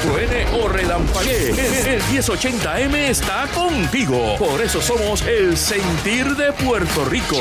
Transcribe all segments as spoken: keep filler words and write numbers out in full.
truene o relampaguee, el, el diez ochenta eme está contigo. Por eso somos el sentir de Puerto Rico.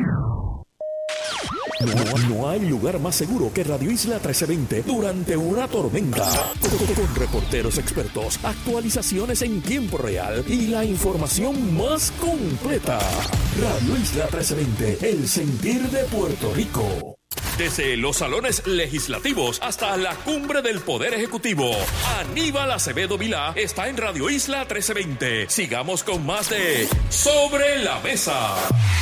No, no hay lugar más seguro que Radio Isla trece veinte durante una tormenta. Con, con reporteros expertos, actualizaciones en tiempo real y la información más completa. Radio Isla trece veinte, el sentir de Puerto Rico. Desde los salones legislativos hasta la cumbre del Poder Ejecutivo, Aníbal Acevedo Vilá está en Radio Isla trece veinte. Sigamos con más de Sobre la Mesa.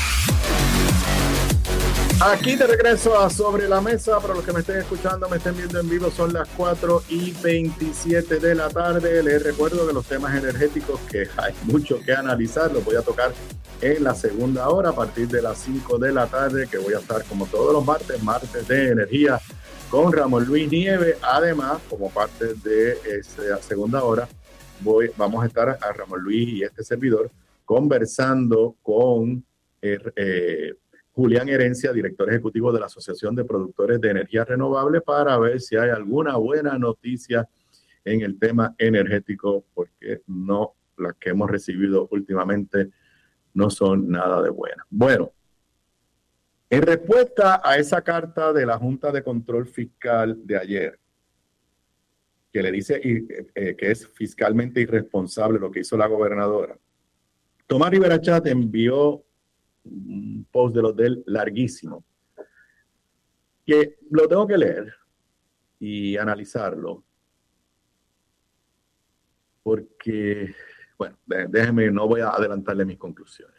Aquí de regreso a Sobre la Mesa. Para los que me estén escuchando, me estén viendo en vivo, son las cuatro y veintisiete de la tarde. Les recuerdo que los temas energéticos, que hay mucho que analizar, los voy a tocar en la segunda hora a partir de las cinco de la tarde, que voy a estar como todos los martes, martes de energía con Ramón Luis Nieves. Además, como parte de esa segunda hora, voy, vamos a estar a Ramón Luis y este servidor conversando con eh, eh, Julián Herencia, director ejecutivo de la Asociación de Productores de Energía Renovable, para ver si hay alguna buena noticia en el tema energético, porque no, las que hemos recibido últimamente no son nada de buenas. Bueno, en respuesta a esa carta de la Junta de Control Fiscal de ayer, que le dice eh, que es fiscalmente irresponsable lo que hizo la gobernadora, Tomás Rivera Chat envió un post de los de él larguísimo, que lo tengo que leer y analizarlo, porque, bueno, déjeme, no voy a adelantarle mis conclusiones.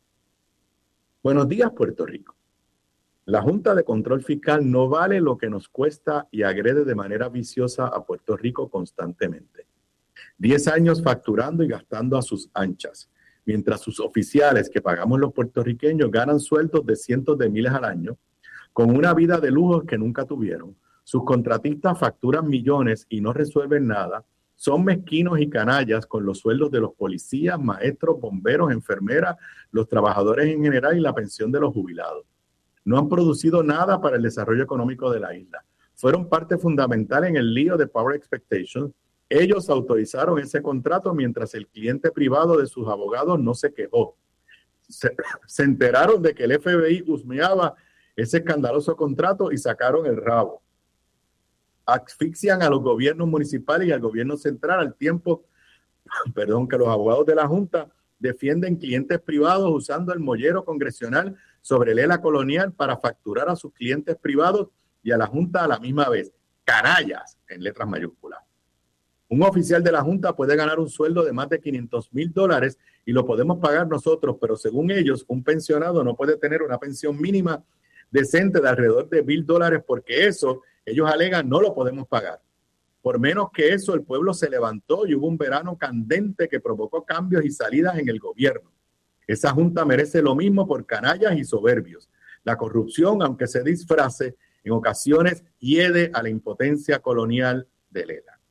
Buenos días, Puerto Rico. La Junta de Control Fiscal no vale lo que nos cuesta y agrede de manera viciosa a Puerto Rico constantemente. Diez años facturando y gastando a sus anchas, mientras sus oficiales que pagamos los puertorriqueños ganan sueldos de cientos de miles al año, con una vida de lujos que nunca tuvieron. Sus contratistas facturan millones y no resuelven nada. Son mezquinos y canallas con los sueldos de los policías, maestros, bomberos, enfermeras, los trabajadores en general y la pensión de los jubilados. No han producido nada para el desarrollo económico de la isla. Fueron parte fundamental en el lío de Power Expectations. Ellos autorizaron ese contrato mientras el cliente privado de sus abogados no se quejó. Se, se enteraron de que el F B I husmeaba ese escandaloso contrato y sacaron el rabo. Asfixian a los gobiernos municipales y al gobierno central al tiempo, perdón, que los abogados de la Junta defienden clientes privados usando el mollero congresional sobre el E L A colonial para facturar a sus clientes privados y a la Junta a la misma vez. Canallas, en letras mayúsculas. Un oficial de la Junta puede ganar un sueldo de más de quinientos mil dólares y lo podemos pagar nosotros, pero según ellos, un pensionado no puede tener una pensión mínima decente de alrededor de mil dólares porque eso, ellos alegan, no lo podemos pagar. Por menos que eso, el pueblo se levantó y hubo un verano candente que provocó cambios y salidas en el gobierno. Esa Junta merece lo mismo por canallas y soberbios. La corrupción, aunque se disfrace, en ocasiones hiede a la impotencia colonial del E L A.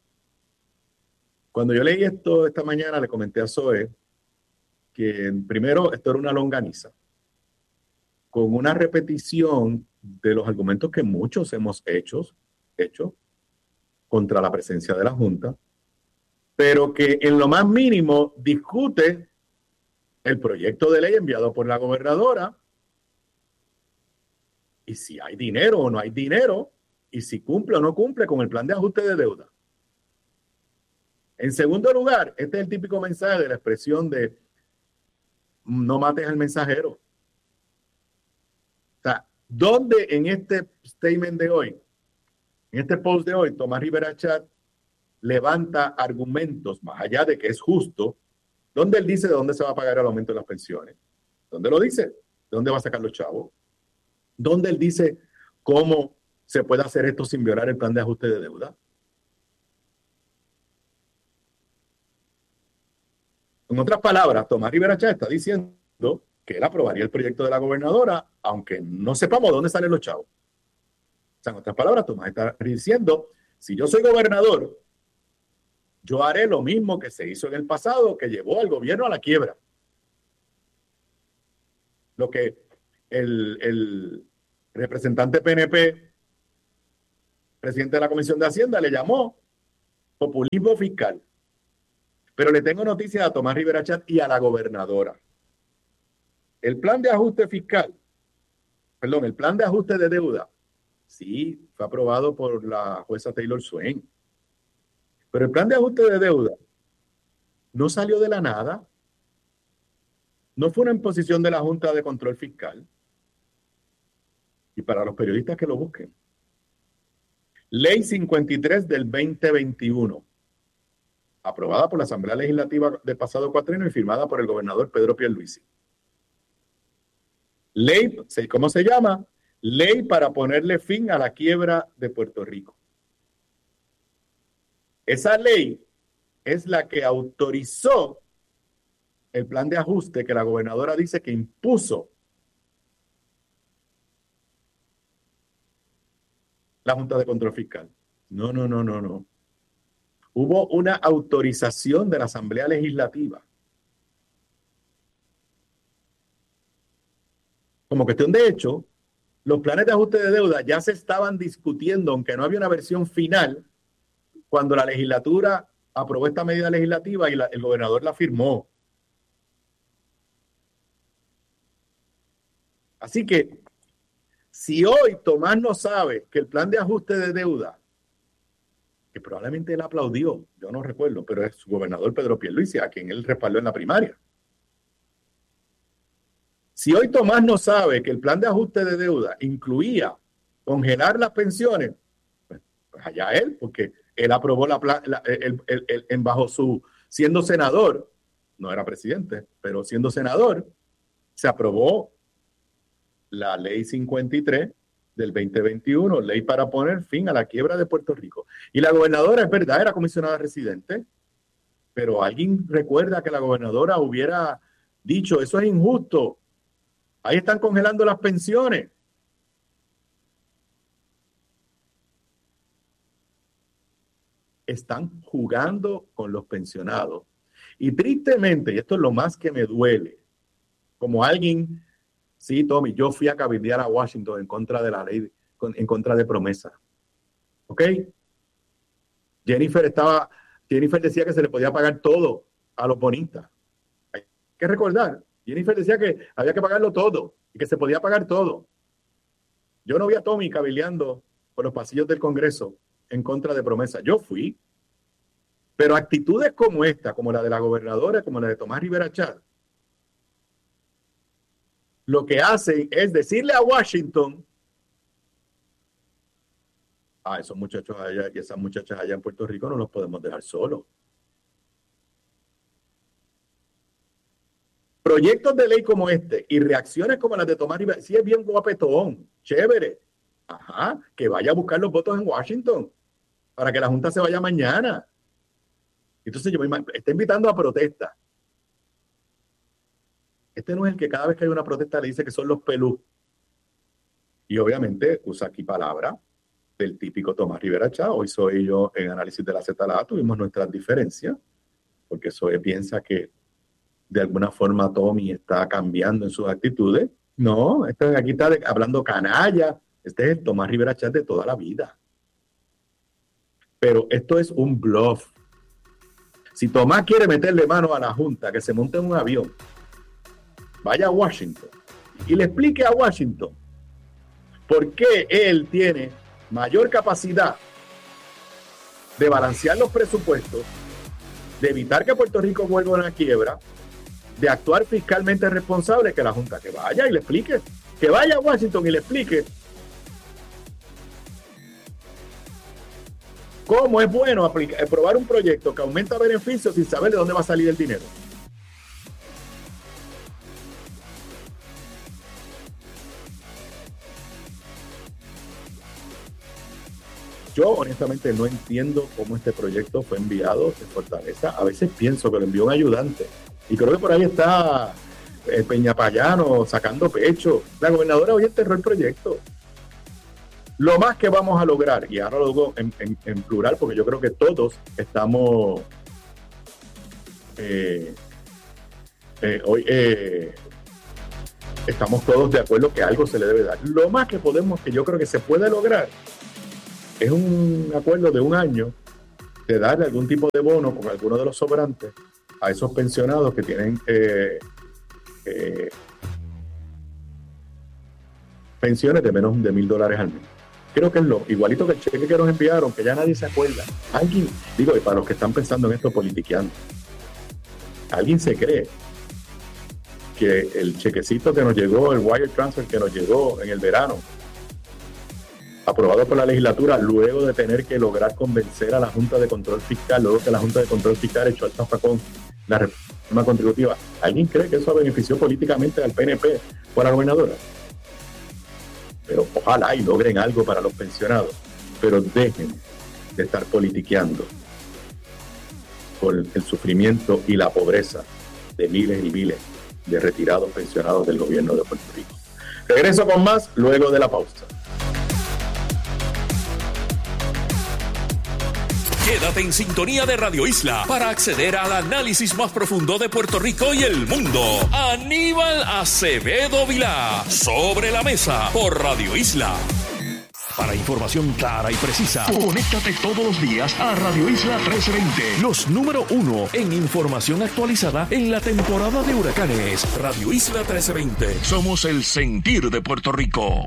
Cuando yo leí esto esta mañana, le comenté a Zoe que primero esto era una longaniza, con una repetición de los argumentos que muchos hemos hecho, hecho contra la presencia de la Junta, pero que en lo más mínimo discute el proyecto de ley enviado por la gobernadora y si hay dinero o no hay dinero y si cumple o no cumple con el plan de ajuste de deuda. En segundo lugar, este es el típico mensaje de la expresión de no mates al mensajero. O sea, ¿dónde en este statement de hoy, en este post de hoy, Tomás Rivera Chat levanta argumentos más allá de que es justo, donde él dice de dónde se va a pagar el aumento de las pensiones? ¿Dónde lo dice? ¿De dónde va a sacar los chavos? ¿Dónde él dice cómo se puede hacer esto sin violar el plan de ajuste de deuda? En otras palabras, Tomás Rivera Chat está diciendo que él aprobaría el proyecto de la gobernadora, aunque no sepamos dónde salen los chavos. O sea, en otras palabras, Tomás está diciendo, si yo soy gobernador, yo haré lo mismo que se hizo en el pasado, que llevó al gobierno a la quiebra. Lo que el, el representante P N P, presidente de la Comisión de Hacienda, le llamó populismo fiscal. Pero le tengo noticias a Tomás Rivera Chat y a la gobernadora. El plan de ajuste fiscal, perdón, el plan de ajuste de deuda, sí, fue aprobado por la jueza Taylor Swain. Pero el plan de ajuste de deuda no salió de la nada. No fue una imposición de la Junta de Control Fiscal. Y para los periodistas que lo busquen. Ley cincuenta y tres del veinte veintiuno, aprobada por la Asamblea Legislativa del pasado cuatrienio y firmada por el gobernador Pedro Pierluisi. Ley, ¿cómo se llama? Ley para ponerle fin a la quiebra de Puerto Rico. Esa ley es la que autorizó el plan de ajuste que la gobernadora dice que impuso la Junta de Control Fiscal. No, no, no, no, no. Hubo una autorización de la Asamblea Legislativa. Como cuestión de hecho, los planes de ajuste de deuda ya se estaban discutiendo, aunque no había una versión final, cuando la legislatura aprobó esta medida legislativa y la, el gobernador la firmó. Así que, si hoy Tomás no sabe que el plan de ajuste de deuda, que probablemente él aplaudió, yo no recuerdo, pero es su gobernador Pedro Pierluisi, a quien él respaldó en la primaria. Si hoy Tomás no sabe que el plan de ajuste de deuda incluía congelar las pensiones, pues, pues allá él, porque él aprobó la, la el, el, el, el, bajo su, siendo senador, no era presidente, pero siendo senador, se aprobó la ley cincuenta y tres del veinte veintiuno, ley para poner fin a la quiebra de Puerto Rico. Y la gobernadora, es verdad, era comisionada residente, pero alguien recuerda que la gobernadora hubiera dicho, eso es injusto, ahí están congelando las pensiones. Están jugando con los pensionados. Y tristemente, y esto es lo más que me duele, como alguien, sí, Tommy, yo fui a cabildear a Washington en contra de la ley, en contra de promesa. ¿Ok? Jennifer estaba, Jennifer decía que se le podía pagar todo a los bonistas. Hay que recordar, Jennifer decía que había que pagarlo todo y que se podía pagar todo. Yo no vi a Tommy cabildeando por los pasillos del Congreso en contra de promesa. Yo fui. Pero actitudes como esta, como la de la gobernadora, como la de Tomás Rivera Chat, lo que hacen es decirle a Washington, a esos muchachos allá y esas muchachas allá en Puerto Rico no los podemos dejar solos. Proyectos de ley como este y reacciones como las de Tomás Rivera, sí es bien guapetón, chévere. Ajá, que vaya a buscar los votos en Washington para que la Junta se vaya mañana. Entonces yo me imagino, está invitando a protesta. Este no es el que cada vez que hay una protesta le dice que son los pelú. Y obviamente usa aquí palabra del típico Tomás Rivera Chat. Hoy soy yo en análisis de la Z L A, tuvimos nuestras diferencias, porque Zoe piensa que de alguna forma Tommy está cambiando en sus actitudes. No, este aquí está de, hablando canalla. Este es el Tomás Rivera Chat de toda la vida. Pero esto es un bluff. Si Tomás quiere meterle mano a la Junta, que se monte en un avión, vaya a Washington y le explique a Washington por qué él tiene mayor capacidad de balancear los presupuestos, de evitar que Puerto Rico vuelva a una quiebra, de actuar fiscalmente responsable que la Junta. Que vaya y le explique, que vaya a Washington y le explique cómo es bueno aplicar, aprobar un proyecto que aumenta beneficios sin saber de dónde va a salir el dinero. Yo honestamente no entiendo cómo este proyecto fue enviado de Fortaleza. A veces pienso que lo envió un ayudante. Y creo que por ahí está el Peñapayano sacando pecho. La gobernadora hoy enterró el proyecto. Lo más que vamos a lograr, y ahora lo digo en, en, en plural, porque yo creo que todos estamos eh, eh, hoy eh, estamos todos de acuerdo que algo se le debe dar. Lo más que podemos, que yo creo que se puede lograr, es un acuerdo de un año de darle algún tipo de bono con alguno de los sobrantes a esos pensionados que tienen eh, eh, pensiones de menos de mil dólares al mes. Creo que es lo igualito que el cheque que nos enviaron, que ya nadie se acuerda. Alguien, digo, y para los que están pensando en esto politiqueando, alguien se cree que el chequecito que nos llegó, el wire transfer que nos llegó en el verano, aprobado por la legislatura, luego de tener que lograr convencer a la Junta de Control Fiscal, luego que la Junta de Control Fiscal echó al zafacón la reforma contributiva, ¿alguien cree que eso benefició políticamente al P N P o a la gobernadora? Pero ojalá y logren algo para los pensionados, pero dejen de estar politiqueando por el sufrimiento y la pobreza de miles y miles de retirados pensionados del gobierno de Puerto Rico. Regreso con más luego de la pausa. Quédate en sintonía de Radio Isla para acceder al análisis más profundo de Puerto Rico y el mundo. Aníbal Acevedo Vilá, Sobre la Mesa, por Radio Isla. Para información clara y precisa, conéctate todos los días a Radio Isla trece veinte. Los número uno en información actualizada en la temporada de huracanes. Radio Isla trece veinte. Somos el sentir de Puerto Rico.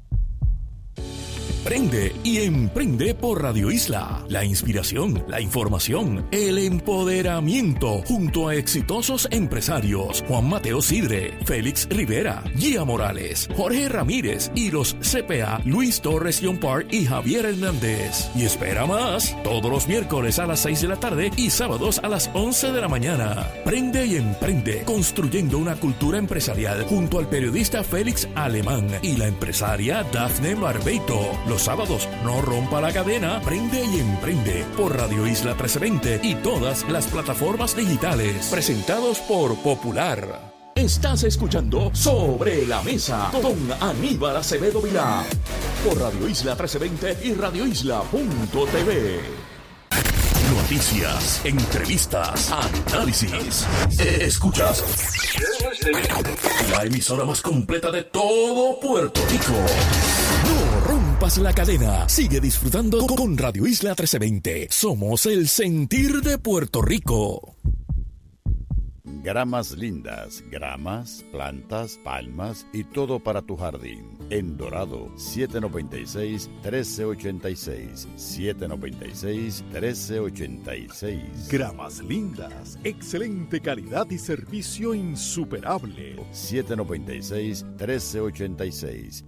Prende y emprende por Radio Isla. La inspiración, la información, el empoderamiento junto a exitosos empresarios Juan Mateo Sidre, Félix Rivera, Gia Morales, Jorge Ramírez y los C P A Luis Torres Yompar y Javier Hernández. Y espera más, todos los miércoles a las seis de la tarde y sábados a las once de la mañana. Prende y emprende, construyendo una cultura empresarial junto al periodista Félix Alemán y la empresaria Dafne Barbeito. Los sábados, no rompa la cadena, prende y emprende por Radio Isla trece veinte y todas las plataformas digitales. Presentados por Popular. Estás escuchando Sobre la Mesa con Aníbal Acevedo Vilá por Radio Isla trece veinte y radio isla punto t v. Noticias, entrevistas, análisis. Escuchas la emisora más completa de todo Puerto Rico. No rompas la cadena. Sigue disfrutando con Radio Isla trece veinte. Somos el sentir de Puerto Rico. Gramas lindas, gramas, plantas, palmas y todo para tu jardín. En Dorado, siete noventa y seis, trece ochenta y seis. siete noventa y seis, trece ochenta y seis. Gramas lindas, excelente calidad y servicio insuperable. siete noventa y seis, trece ochenta y seis.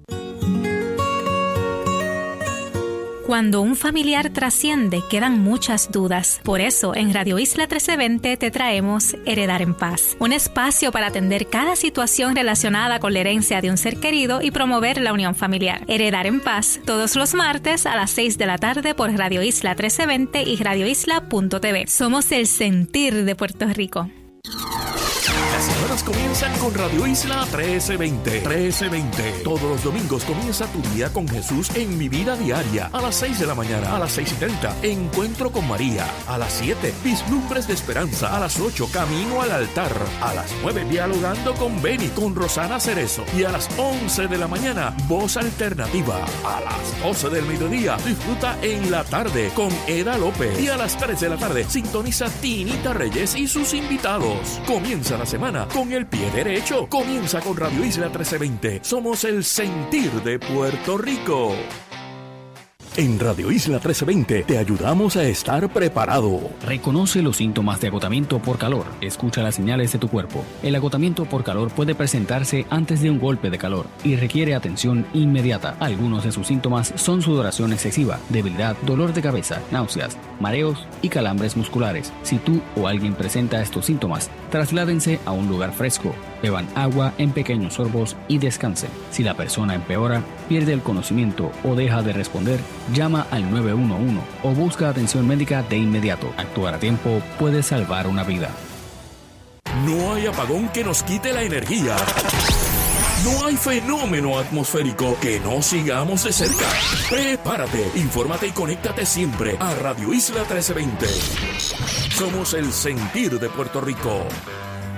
Cuando un familiar trasciende, quedan muchas dudas. Por eso, en Radio Isla trece veinte te traemos Heredar en Paz, un espacio para atender cada situación relacionada con la herencia de un ser querido y promover la unión familiar. Heredar en Paz, todos los martes a las seis de la tarde por Radio Isla trece veinte y radio isla punto t v. Somos el sentir de Puerto Rico. Las semanas comienzan con Radio Isla trece veinte. trece veinte. Todos los domingos comienza tu día con Jesús en Mi Vida Diaria. A las seis de la mañana, a las seis y treinta, Encuentro con María. A las siete, Vislumbres de Esperanza. A las ocho, Camino al Altar. A las nueve, Dialogando con Beni, con Rosana Cerezo. Y a las once de la mañana, Voz Alternativa. A las doce del mediodía, disfruta En la Tarde con Eda López. Y a las tres de la tarde, sintoniza Tinita Reyes y sus invitados. Comienza la semana con el pie derecho. Comienza con Radio Isla trece veinte. Somos el sentir de Puerto Rico. En Radio Isla trece veinte te ayudamos a estar preparado. Reconoce los síntomas de agotamiento por calor. Escucha las señales de tu cuerpo. El agotamiento por calor puede presentarse antes de un golpe de calor y requiere atención inmediata. Algunos de sus síntomas son sudoración excesiva, debilidad, dolor de cabeza, náuseas, mareos y calambres musculares. Si tú o alguien presenta estos síntomas, trasládense a un lugar fresco, beban agua en pequeños sorbos y descansen. Si la persona empeora, pierde el conocimiento o deja de responder, llama al nueve uno uno o busca atención médica de inmediato. Actuar a tiempo puede salvar una vida. No hay apagón que nos quite la energía. No hay fenómeno atmosférico que no sigamos de cerca. Prepárate, infórmate y conéctate siempre a Radio Isla trece veinte. Somos el sentir de Puerto Rico.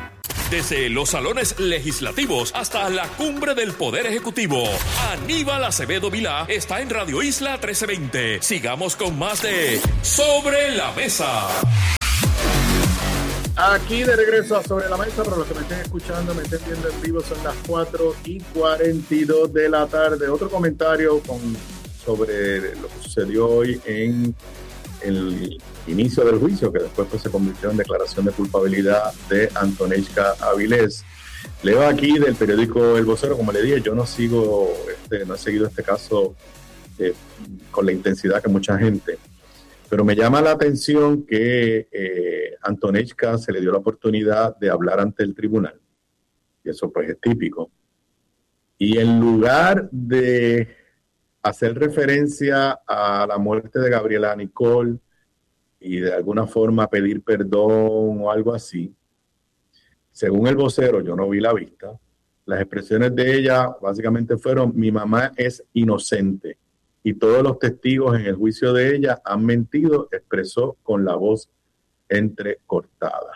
Desde los salones legislativos hasta la cumbre del Poder Ejecutivo, Aníbal Acevedo Vilá está en Radio Isla trece veinte. Sigamos con más de Sobre la Mesa. Aquí de regreso a Sobre la Mesa, para los que me estén escuchando, me estén viendo en vivo, son las cuatro y cuarenta y dos de la tarde. Otro comentario con, sobre lo que sucedió hoy en el inicio del juicio, que después pues, se convirtió en declaración de culpabilidad de Antonechka Avilés. Leo aquí del periódico El Vocero, como le dije, yo no sigo, este, no he seguido este caso eh, con la intensidad que mucha gente. Pero me llama la atención que eh, Antonechka se le dio la oportunidad de hablar ante el tribunal. Y eso pues es típico. Y en lugar de hacer referencia a la muerte de Gabriela Nicole y de alguna forma pedir perdón o algo así, según El Vocero, yo no vi la vista, las expresiones de ella básicamente fueron: mi mamá es inocente. Y todos los testigos en el juicio de ella han mentido, expresó con la voz entrecortada.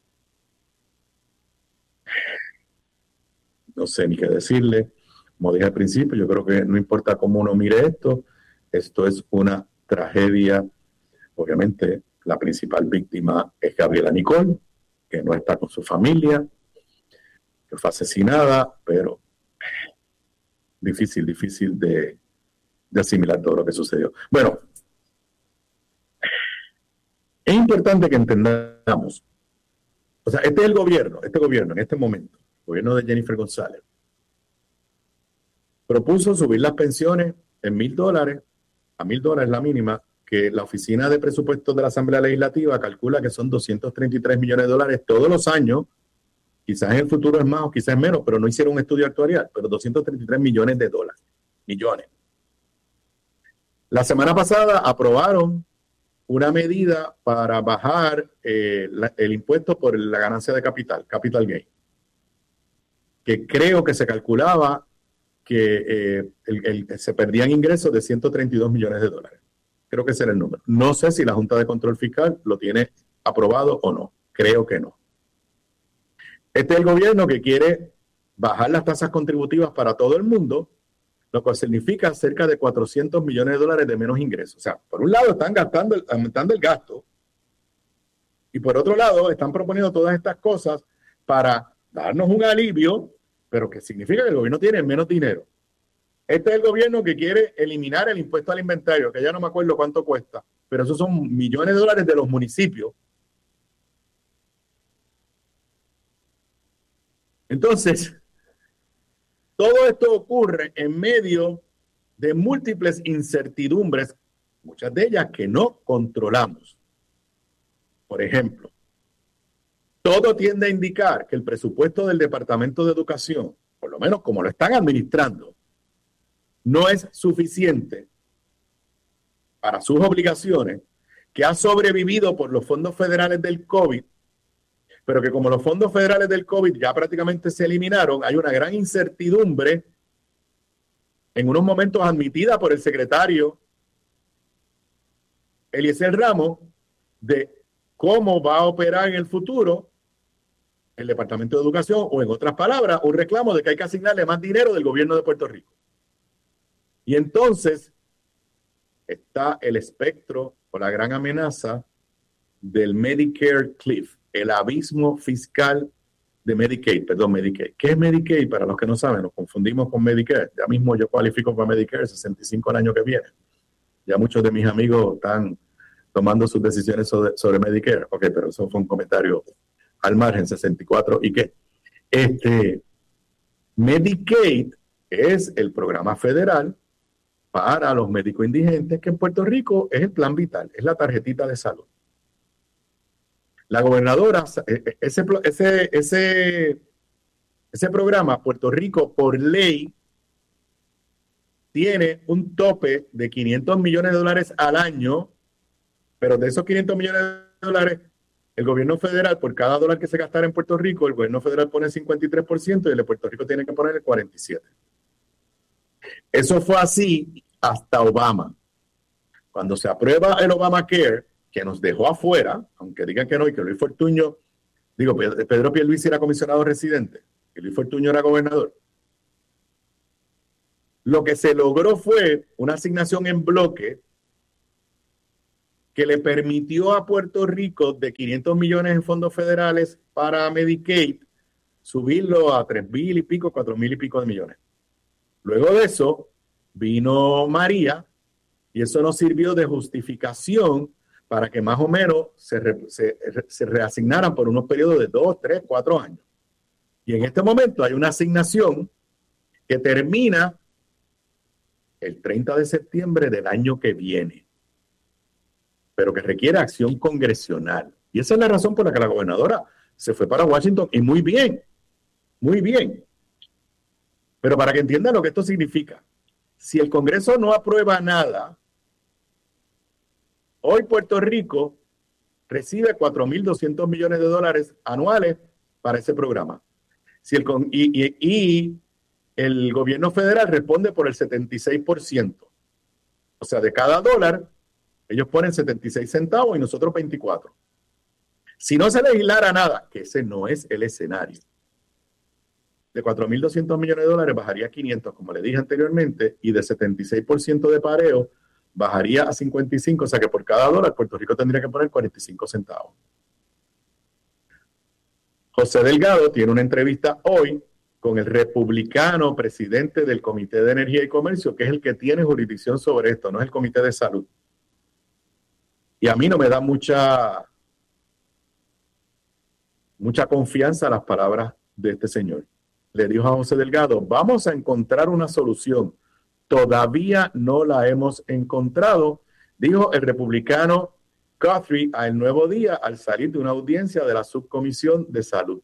No sé ni qué decirle. Como dije al principio, yo creo que no importa cómo uno mire esto, esto es una tragedia. Obviamente, la principal víctima es Gabriela Nicole, que no está con su familia, que fue asesinada, pero difícil, difícil de... de asimilar todo lo que sucedió. Bueno, es importante que entendamos, o sea, este es el gobierno, este gobierno en este momento, el gobierno de Jennifer González, propuso subir las pensiones en mil dólares, a mil dólares la mínima, que la Oficina de Presupuestos de la Asamblea Legislativa calcula que son doscientos treinta y tres millones de dólares todos los años. Quizás en el futuro es más o quizás es menos, pero no hicieron un estudio actuarial, pero doscientos treinta y tres millones de dólares, millones. La semana pasada aprobaron una medida para bajar eh, la, el impuesto por la ganancia de capital, capital gain, que creo que se calculaba que eh, el, el, se perdían ingresos de ciento treinta y dos millones de dólares. Creo que ese era el número. No sé si la Junta de Control Fiscal lo tiene aprobado o no. Creo que no. Este es el gobierno que quiere bajar las tasas contributivas para todo el mundo, lo cual significa cerca de cuatrocientos millones de dólares de menos ingresos. O sea, por un lado están gastando, aumentando el gasto, y por otro lado están proponiendo todas estas cosas para darnos un alivio, pero que significa que el gobierno tiene menos dinero. Este es el gobierno que quiere eliminar el impuesto al inventario, que ya no me acuerdo cuánto cuesta, pero esos son millones de dólares de los municipios. Entonces, todo esto ocurre en medio de múltiples incertidumbres, muchas de ellas que no controlamos. Por ejemplo, todo tiende a indicar que el presupuesto del Departamento de Educación, por lo menos como lo están administrando, no es suficiente para sus obligaciones, que ha sobrevivido por los fondos federales del COVID, pero que como los fondos federales del COVID ya prácticamente se eliminaron, hay una gran incertidumbre, en unos momentos admitida por el secretario Eliezer Ramos, de cómo va a operar en el futuro el Departamento de Educación, o en otras palabras, un reclamo de que hay que asignarle más dinero del gobierno de Puerto Rico. Y entonces está el espectro o la gran amenaza del Medicare Cliff, el abismo fiscal de Medicaid, perdón, Medicaid. ¿Qué es Medicaid? Para los que no saben, nos confundimos con Medicare. Ya mismo yo cualifico para Medicare, sesenta y cinco el año que viene. Ya muchos de mis amigos están tomando sus decisiones sobre, sobre Medicare. Ok, pero eso fue un comentario al margen, sesenta y cuatro. ¿Y qué? Este, Medicaid es el programa federal para los médicos indigentes, que en Puerto Rico es el plan vital, es la tarjetita de salud. La gobernadora, ese, ese, ese, ese programa, Puerto Rico, por ley, tiene un tope de quinientos millones de dólares al año, pero de esos quinientos millones de dólares, el gobierno federal, por cada dólar que se gastara en Puerto Rico, el gobierno federal pone cincuenta y tres por ciento y el de Puerto Rico tiene que poner el cuarenta y siete por ciento. Eso fue así hasta Obama. Cuando se aprueba el Obamacare, que nos dejó afuera, aunque digan que no, y que Luis Fortuño Digo, Pedro Pierluisi era comisionado residente y Luis Fortuño era gobernador. Lo que se logró fue una asignación en bloque que le permitió a Puerto Rico de quinientos millones en fondos federales para Medicaid subirlo a tres mil y pico, cuatro mil y pico de millones. Luego de eso vino María y eso nos sirvió de justificación para que más o menos se, re, se, se reasignaran por unos periodos de dos, tres, cuatro años. Y en este momento hay una asignación que termina el treinta de septiembre del año que viene, pero que requiere acción congresional. Y esa es la razón por la que la gobernadora se fue para Washington, y muy bien, muy bien. Pero para que entiendan lo que esto significa, si el Congreso no aprueba nada, hoy Puerto Rico recibe cuatro mil doscientos millones de dólares anuales para ese programa. Si el, y, y, y el gobierno federal responde por el setenta y seis por ciento. O sea, de cada dólar, ellos ponen setenta y seis centavos y nosotros veinticuatro. Si no se legislara nada, que ese no es el escenario, de cuatro mil doscientos millones de dólares bajaría a quinientos, como le dije anteriormente, y de setenta y seis por ciento de pareo bajaría a cincuenta y cinco, o sea que por cada dólar Puerto Rico tendría que poner cuarenta y cinco centavos. José Delgado tiene una entrevista hoy con el republicano presidente del Comité de Energía y Comercio, que es el que tiene jurisdicción sobre esto, no es el Comité de Salud. Y a mí no me da mucha, mucha confianza las palabras de este señor. Le dijo a José Delgado, vamos a encontrar una solución. Todavía no la hemos encontrado, dijo el republicano Guthrie a El Nuevo Día al salir de una audiencia de la Subcomisión de Salud.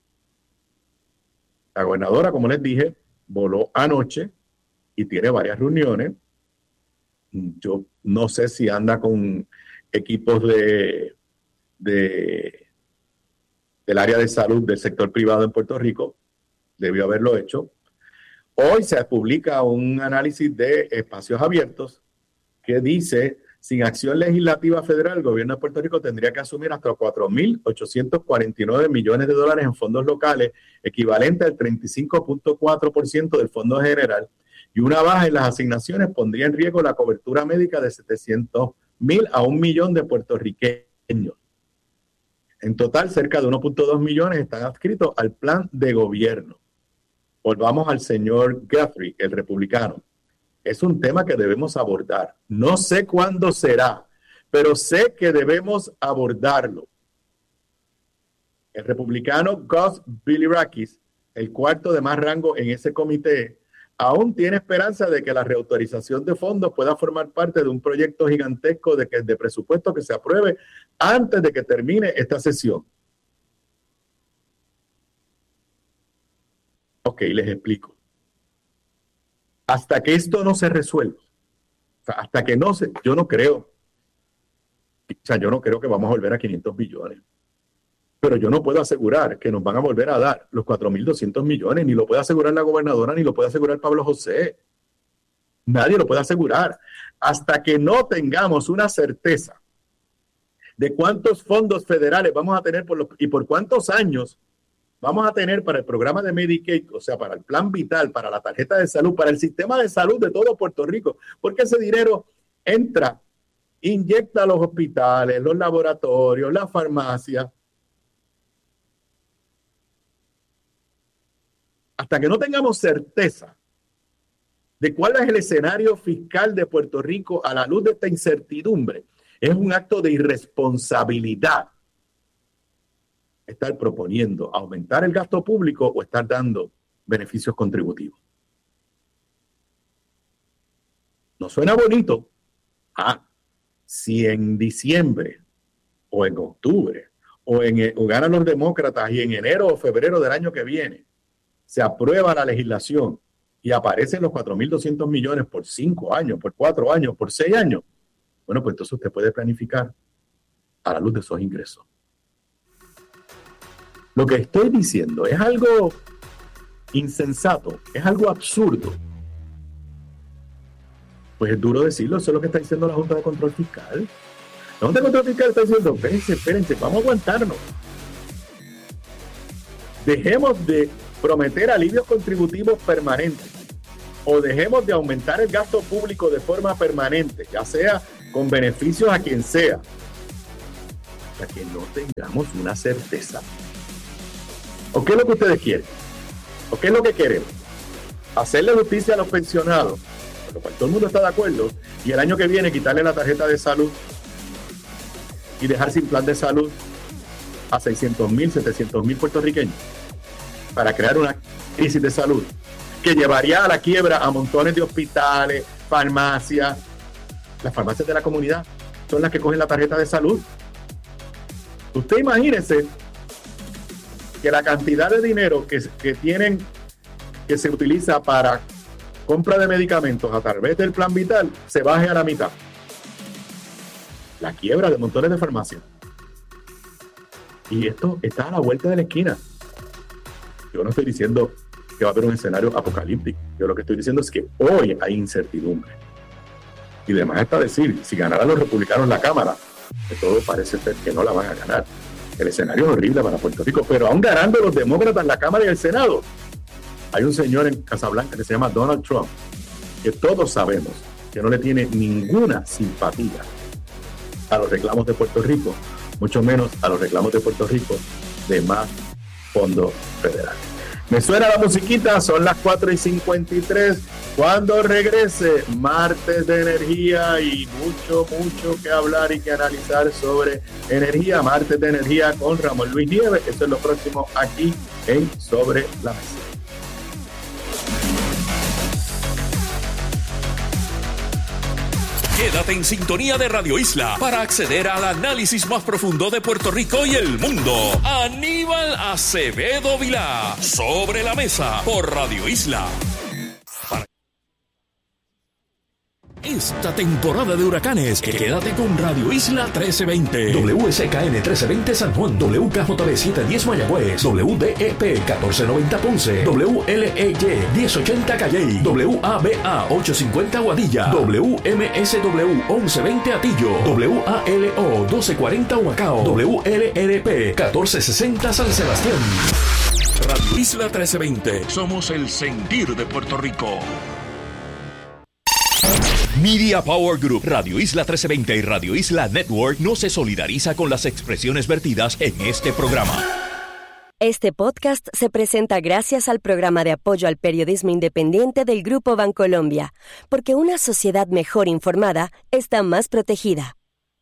La gobernadora, como les dije, voló anoche y tiene varias reuniones. Yo no sé si anda con equipos de, de del área de salud del sector privado en Puerto Rico. Debió haberlo hecho. Hoy se publica un análisis de espacios abiertos que dice, sin acción legislativa federal, el gobierno de Puerto Rico tendría que asumir hasta cuatro mil ochocientos cuarenta y nueve millones de dólares en fondos locales, equivalente al treinta y cinco punto cuatro por ciento del fondo general, y una baja en las asignaciones pondría en riesgo la cobertura médica de setecientos mil a un millón de puertorriqueños. En total, cerca de uno punto dos millones están adscritos al plan de gobierno. Volvamos al señor Guthrie, el republicano. Es un tema que debemos abordar. No sé cuándo será, pero sé que debemos abordarlo. El republicano Gus Bilirakis, el cuarto de más rango en ese comité, aún tiene esperanza de que la reautorización de fondos pueda formar parte de un proyecto gigantesco de, que, de presupuesto que se apruebe antes de que termine esta sesión. Ok, les explico. Hasta que esto no se resuelva, o sea, hasta que no se, yo no creo, o sea, yo no creo que vamos a volver a quinientos billones, pero yo no puedo asegurar que nos van a volver a dar los cuatro mil doscientos millones, ni lo puede asegurar la gobernadora, ni lo puede asegurar Pablo José. Nadie lo puede asegurar. Hasta que no tengamos una certeza de cuántos fondos federales vamos a tener por los, y por cuántos años vamos a tener para el programa de Medicaid, o sea, para el plan vital, para la tarjeta de salud, para el sistema de salud de todo Puerto Rico, porque ese dinero entra, inyecta a los hospitales, los laboratorios, las farmacias. Hasta que no tengamos certeza de cuál es el escenario fiscal de Puerto Rico a la luz de esta incertidumbre, es un acto de irresponsabilidad estar proponiendo aumentar el gasto público o estar dando beneficios contributivos. No suena bonito. Ah, si en diciembre o en octubre o, en, o ganan los demócratas y en enero o febrero del año que viene se aprueba la legislación y aparecen los cuatro mil doscientos millones por cinco años, por cuatro años, por seis años, bueno, pues entonces usted puede planificar a la luz de esos ingresos. Lo que estoy diciendo es algo insensato, es algo absurdo. Pues es duro decirlo, eso es lo que está diciendo la Junta de Control Fiscal. La Junta de Control Fiscal está diciendo, espérense, espérense, vamos a aguantarnos. Dejemos de prometer alivios contributivos permanentes o dejemos de aumentar el gasto público de forma permanente, ya sea con beneficios a quien sea, hasta que no tengamos una certeza. ¿O qué es lo que ustedes quieren? ¿O qué es lo que queremos? Hacerle justicia a los pensionados, por lo cual todo el mundo está de acuerdo, y el año que viene quitarle la tarjeta de salud y dejar sin plan de salud a seiscientos mil, setecientos mil puertorriqueños para crear una crisis de salud que llevaría a la quiebra a montones de hospitales, farmacias. Las farmacias de la comunidad son las que cogen la tarjeta de salud. Usted imagínese que la cantidad de dinero que, que tienen, que se utiliza para compra de medicamentos a través del Plan Vital, se baje a la mitad. La quiebra de montones de farmacias. Y esto está a la vuelta de la esquina. Yo no estoy diciendo que va a haber un escenario apocalíptico. Yo lo que estoy diciendo es que hoy hay incertidumbre. Y además está decir, si ganaran los republicanos la Cámara, que todo parece ser que no la van a ganar. El escenario es horrible para Puerto Rico, pero aún ganando los demócratas la Cámara y el Senado, hay un señor en Casablanca que se llama Donald Trump, que todos sabemos que no le tiene ninguna simpatía a los reclamos de Puerto Rico, mucho menos a los reclamos de Puerto Rico de más fondos federales. Me suena la musiquita, son las cuatro y cincuenta y tres. Cuando regrese, martes de energía y mucho, mucho que hablar y que analizar sobre energía. Martes de energía con Ramón Luis Nieves. Eso es lo próximo aquí en Sobre la Mesa. Quédate en sintonía de Radio Isla para acceder al análisis más profundo de Puerto Rico y el mundo. Aníbal Acevedo Vilá, Sobre la Mesa, por Radio Isla. Esta temporada de huracanes, quédate con Radio Isla trece veinte, W S K N trece veinte San Juan, W K J B setecientos diez Mayagüez, W D E P catorce noventa Ponce, W L E Y diez ochenta Calley, W A B A ochocientos cincuenta Guadilla, W M S W once veinte Atillo, W A L O doce cuarenta Humacao, W L R P catorce sesenta San Sebastián. Radio Isla trece veinte, somos el sentir de Puerto Rico. Media Power Group, Radio Isla trece veinte y Radio Isla Network no se solidariza con las expresiones vertidas en este programa. Este podcast se presenta gracias al programa de apoyo al periodismo independiente del Grupo Bancolombia, porque una sociedad mejor informada está más protegida.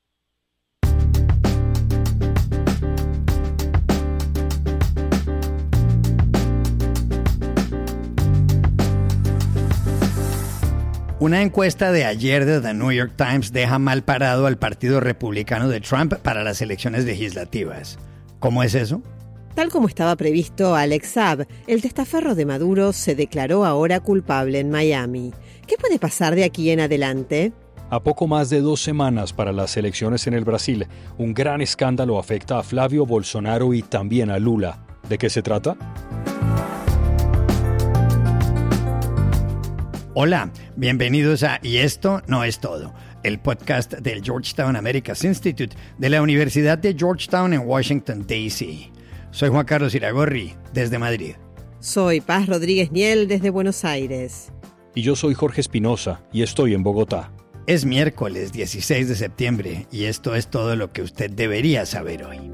Una encuesta de ayer de The New York Times deja mal parado al Partido Republicano de Trump para las elecciones legislativas. ¿Cómo es eso? Tal como estaba previsto, Alex Saab, el testaferro de Maduro, se declaró ahora culpable en Miami. ¿Qué puede pasar de aquí en adelante? A poco más de dos semanas para las elecciones en el Brasil, un gran escándalo afecta a Flavio Bolsonaro y también a Lula. ¿De qué se trata? Hola, bienvenidos a Y esto no es todo, el podcast del Georgetown Americas Institute de la Universidad de Georgetown en Washington, D C Soy Juan Carlos Iragorri, desde Madrid. Soy Paz Rodríguez Niel, desde Buenos Aires. Y yo soy Jorge Espinosa, y estoy en Bogotá. Es miércoles dieciséis de septiembre, y esto es todo lo que usted debería saber hoy.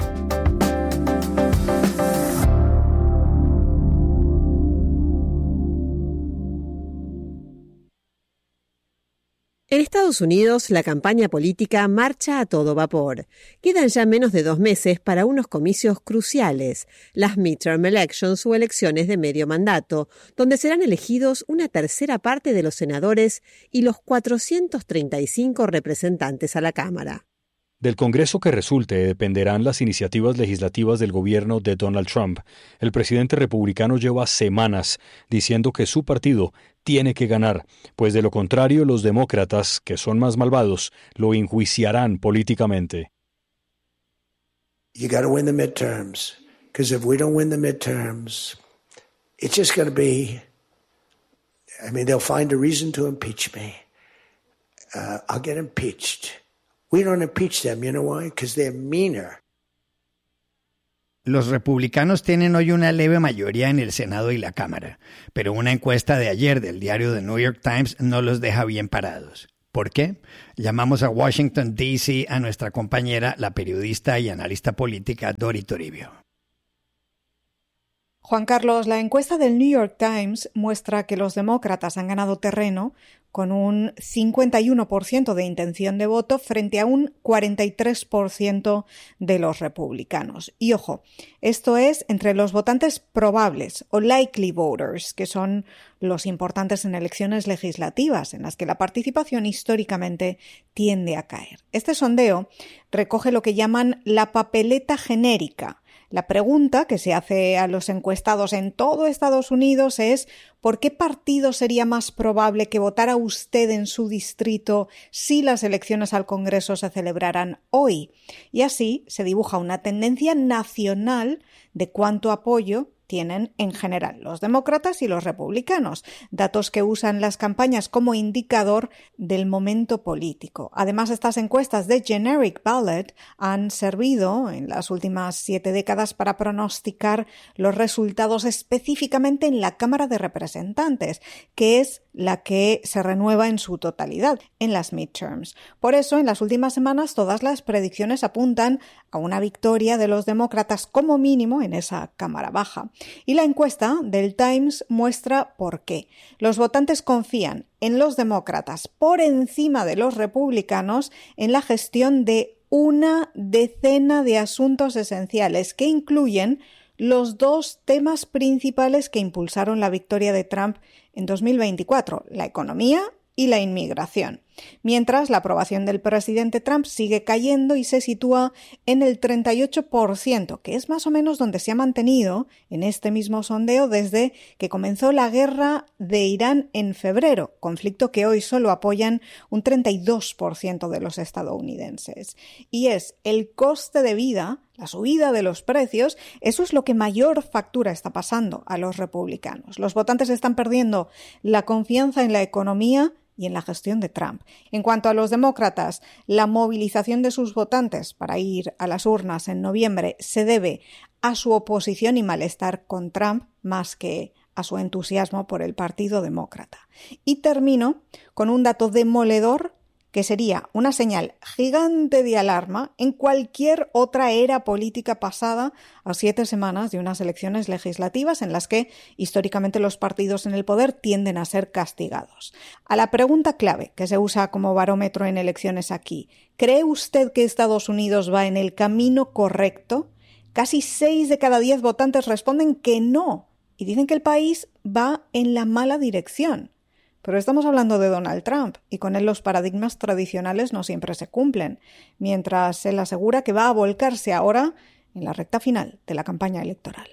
En Estados Unidos, la campaña política marcha a todo vapor. Quedan ya menos de dos meses para unos comicios cruciales, las midterm elections o elecciones de medio mandato, donde serán elegidos una tercera parte de los senadores y los cuatrocientos treinta y cinco representantes a la Cámara. Del Congreso que resulte dependerán las iniciativas legislativas del gobierno de Donald Trump. El presidente republicano lleva semanas diciendo que su partido tiene que ganar, pues de lo contrario los demócratas, que son más malvados, lo enjuiciarán políticamente. You got to win the midterms, because if we don't win the midterms, it's just going to be, I mean, they'll find a reason to impeach me. Uh, I'll get impeached. We don't impeach them, you know why? Because they're meaner. Los republicanos tienen hoy una leve mayoría en el Senado y la Cámara, pero una encuesta de ayer del diario The New York Times no los deja bien parados. ¿Por qué? Llamamos a Washington, D C a nuestra compañera, la periodista y analista política Dori Toribio. Juan Carlos, la encuesta del New York Times muestra que los demócratas han ganado terreno con un cincuenta y uno por ciento de intención de voto frente a un cuarenta y tres por ciento de los republicanos. Y ojo, esto es entre los votantes probables o likely voters, que son los importantes en elecciones legislativas, en las que la participación históricamente tiende a caer. Este sondeo recoge lo que llaman la papeleta genérica. La pregunta que se hace a los encuestados en todo Estados Unidos es ¿por qué partido sería más probable que votara usted en su distrito si las elecciones al Congreso se celebraran hoy? Y así se dibuja una tendencia nacional de cuánto apoyo tienen en general los demócratas y los republicanos, datos que usan las campañas como indicador del momento político. Además, estas encuestas de Generic Ballot han servido en las últimas siete décadas para pronosticar los resultados específicamente en la Cámara de Representantes, que es la que se renueva en su totalidad en las midterms. Por eso, en las últimas semanas, todas las predicciones apuntan a una victoria de los demócratas como mínimo en esa Cámara Baja. Y la encuesta del Times muestra por qué. Los votantes confían en los demócratas por encima de los republicanos en la gestión de una decena de asuntos esenciales que incluyen los dos temas principales que impulsaron la victoria de Trump en dos mil veinticuatro, la economía y la inmigración. Mientras, la aprobación del presidente Trump sigue cayendo y se sitúa en el treinta y ocho por ciento, que es más o menos donde se ha mantenido en este mismo sondeo desde que comenzó la guerra de Irán en febrero, conflicto que hoy solo apoyan un treinta y dos por ciento de los estadounidenses. Y es el coste de vida, la subida de los precios, eso es lo que mayor factura está pasando a los republicanos. Los votantes están perdiendo la confianza en la economía y en la gestión de Trump. En cuanto a los demócratas, la movilización de sus votantes para ir a las urnas en noviembre se debe a su oposición y malestar con Trump más que a su entusiasmo por el Partido Demócrata. Y termino con un dato demoledor que sería una señal gigante de alarma en cualquier otra era política pasada a siete semanas de unas elecciones legislativas en las que históricamente los partidos en el poder tienden a ser castigados. A la pregunta clave que se usa como barómetro en elecciones aquí, ¿cree usted que Estados Unidos va en el camino correcto? Casi seis de cada diez votantes responden que no y dicen que el país va en la mala dirección. Pero estamos hablando de Donald Trump y con él los paradigmas tradicionales no siempre se cumplen, mientras él asegura que va a volcarse ahora en la recta final de la campaña electoral.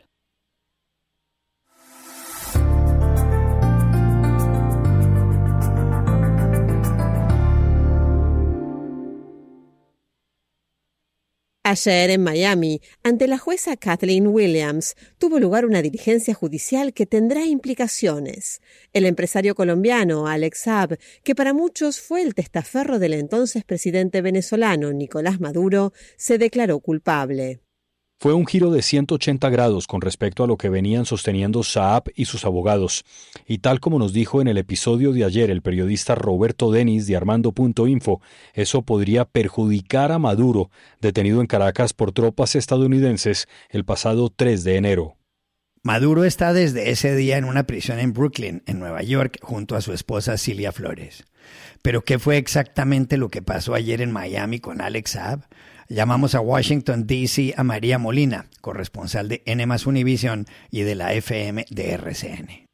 Ayer en Miami, ante la jueza Kathleen Williams, tuvo lugar una diligencia judicial que tendrá implicaciones. El empresario colombiano Alex Saab, que para muchos fue el testaferro del entonces presidente venezolano Nicolás Maduro, se declaró culpable. Fue un giro de ciento ochenta grados con respecto a lo que venían sosteniendo Saab y sus abogados. Y tal como nos dijo en el episodio de ayer el periodista Roberto Denis de Armando punto info, eso podría perjudicar a Maduro, detenido en Caracas por tropas estadounidenses el pasado tres de enero. Maduro está desde ese día en una prisión en Brooklyn, en Nueva York, junto a su esposa Cilia Flores. ¿Pero qué fue exactamente lo que pasó ayer en Miami con Alex Saab? Llamamos a Washington, D C a María Molina, corresponsal de N más Univisión y de la F M de R C N.